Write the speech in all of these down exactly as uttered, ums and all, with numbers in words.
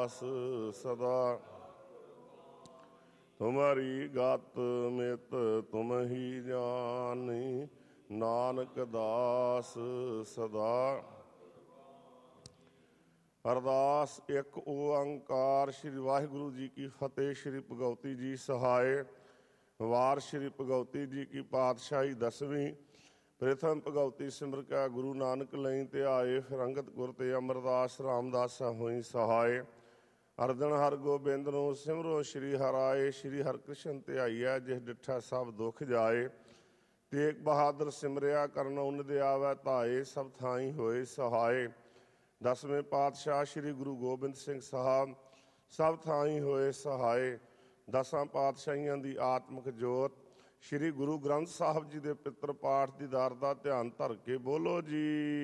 दास सदा। तुम्हारी गत मित तुम ही जानी, नानक दास सदा। अरदास एक ओंकार। श्री वाहिगुरु जी की फतेह। श्री भगवती जी सहाय। वार श्री भगवती जी की पातशाही दसवीं। प्रथम भगवती सिमर कै गुरु नानक लई ध्याए, फिर अंगत गुर ते अमरदास रामदास होई सहाय। अर्दन हर गोबिंद नो सिमरो श्री हराए, श्री हरकृष्ण ध्याईऐ जिस डिठा सब दुख जाए। तेग बहादुर सिमरिया करन उन दे आवै धाए, सब थाई होए सहाय। दसवें पातशाह श्री गुरु गोबिंद सिंह साहब सब थाई होए सहाय। दसां पातशाहियां दी आत्मक जोत श्री गुरु ग्रंथ साहब जी दे पितर पाठ दीदार दा ध्यान धर के बोलो जी।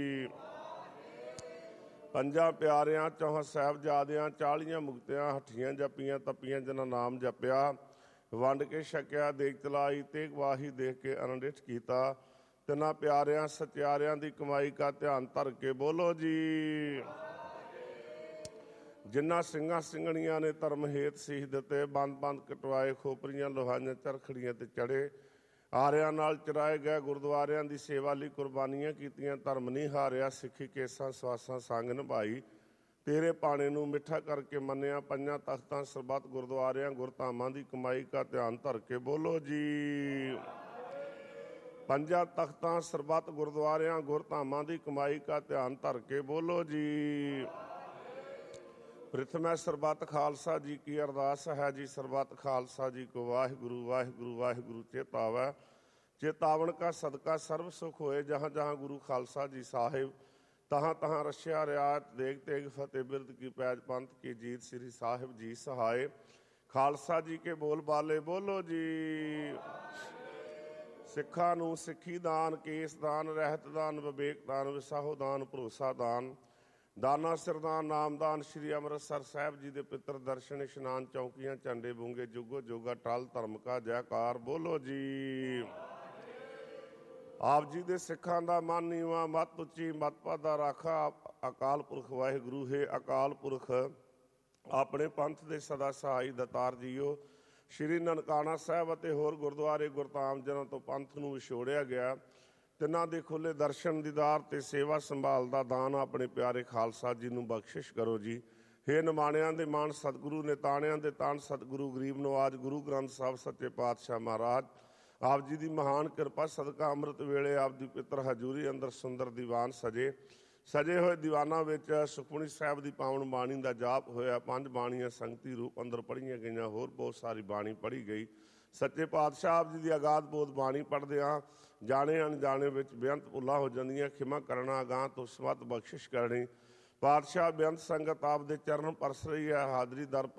पंजां प्यारियां चौहां साहिबजादियां चालीआं मुक्तियां हठियां जपियां तपियां जिन्हां नाम जपिया, वंड के छकिया देख चलाई, तेग वाही देख के अनडिठ कीता। तिन्हां प्यारियां सत्यारियां दी कमाई का ध्यान धर के बोलो जी। जिन्हां ਸਿੰਘਾਂ ਸਿੰਘਣੀਆਂ ने धर्म हेत सीख दिते, बंद बंद कटवाए, खोपरियां लोहाइयां चरखड़ियां ते चढ़े। आरियां नाल चराए गए गुरुद्वारियां दी सेवा लई कुर्बानीਆਂ ਕੀਤੀਆਂ, धर्म नहीं हारिया, सिखी केसां सवासां संग निभाई। तेरे पाने नूं मिठा करके मन्निया, पंजां तख्तां सरबत गुरुद्वारियां गुरधामां दी कमाई का ध्यान धर के बोलो जी। पंजां तख्तां सरबत गुरुद्वारियां गुरधामां दी कमाई का ध्यान धर के बोलो जी। प्रथम सरबत खालसा जी की अरदास है जी। सरबत खालसा जी को वाहिगुरु वाहिगुरु वाहिगुरु चेतावै। चेतावन का सदका सर्व सुख होए, जहाँ जहाँ गुरु खालसा जी साहिब, तहाँ तहाँ रशिया रियायत देग तेग फतेह बिरद की पैज पंथ की जीत, श्री साहिब जी सहाय। खालसा जी के बोल बाले बोलो जी। सिखा नूं सिखी दान, केस दान, रहत दान, विवेक दान, विसाहो दान, भरोसा दान, दाना सिरदान, नामदान। श्री अमृतसर साहिब जी दे पितर दर्शन इशनान, चौकियां झंडे बूंगे, जुगो जोगा टल धर्म का जयकार बोलो जी। आप जी दे सिखां दा मन नीवां, मत उच्ची मत पादा राखा। अकाल पुरख वाहिगुरु है अकाल पुरख, अपने पंथ दे सदा सहाई दतार जीओ। श्री ननकाना साहिब ਅਤੇ ਹੋਰ ਗੁਰਦੁਆਰੇ ਗੁਰਧਾਮ ਜਿਨ੍ਹਾਂ ਤੋਂ ਪੰਥ ਨੂੰ ਵਿਛੋੜਿਆ ਗਿਆ, ਤਿੰਨਾਂ ਦੇ ਖੁੱਲ੍ਹੇ ਦਰਸ਼ਨ ਦੀਦਾਰ ਤੇ ਸੇਵਾ ਸੰਭਾਲ ਦਾ ਦਾਨ ਆਪਣੇ ਪਿਆਰੇ ਖਾਲਸਾ ਜੀ ਨੂੰ ਬਖਸ਼ਿਸ਼ ਕਰੋ ਜੀ। ਹੇ ਨਿਮਾਣਿਆਂ ਦੇ ਮਾਣ ਸਤਿਗੁਰੂ ਨੇ, ਤਾਣਿਆਂ ਦੇ ਤਾਣ ਸਤਿਗੁਰੂ ਗਰੀਬ ਨਵਾਜ ਗੁਰੂ ਗ੍ਰੰਥ ਸਾਹਿਬ ਸੱਚੇ ਪਾਤਸ਼ਾਹ ਮਹਾਰਾਜ, ਆਪ ਜੀ ਦੀ ਮਹਾਨ ਕਿਰਪਾ ਸਦਕਾ ਅੰਮ੍ਰਿਤ ਵੇਲੇ ਆਪ ਦੀ ਪਿੱਤਰ ਹਜ਼ੂਰੀ ਅੰਦਰ ਸੁੰਦਰ ਦੀਵਾਨ ਸਜੇ। ਸਜੇ ਹੋਏ ਦੀਵਾਨਾਂ ਵਿੱਚ ਸੁਖਮਨੀ ਸਾਹਿਬ ਦੀ ਪਾਵਨ ਬਾਣੀ ਦਾ ਜਾਪ ਹੋਇਆ। ਪੰਜ ਬਾਣੀਆਂ ਸੰਗਤੀ ਰੂਪ ਅੰਦਰ ਪੜ੍ਹੀਆਂ ਗਈਆਂ, ਹੋਰ ਬਹੁਤ ਸਾਰੀ ਬਾਣੀ ਪੜ੍ਹੀ ਗਈ। ਸੱਚੇ ਪਾਤਸ਼ਾਹ ਆਪ ਜੀ ਦੀ ਅਗਾਧ ਬੋਧ ਬਾਣੀ ਪੜ੍ਹਦਿਆਂ ਜਾਣੇ ਅਣਜਾਣੇ ਵਿੱਚ ਬੇਅੰਤ ਭੁੱਲਾਂ ਹੋ ਜਾਂਦੀਆਂ, ਖਿਮਾ ਕਰਨਾ, ਅਗਾਂਹ ਤੋਂ ਸਮਤ ਬਖਸ਼ਿਸ਼ ਕਰਨੀ। ਪਾਤਸ਼ਾਹ ਬੇਅੰਤ ਸੰਗਤ ਆਪ ਦੇ ਚਰਨ ਪਰਸ ਰਹੀ ਹੈ, ਹਾਜ਼ਰੀ ਦਰ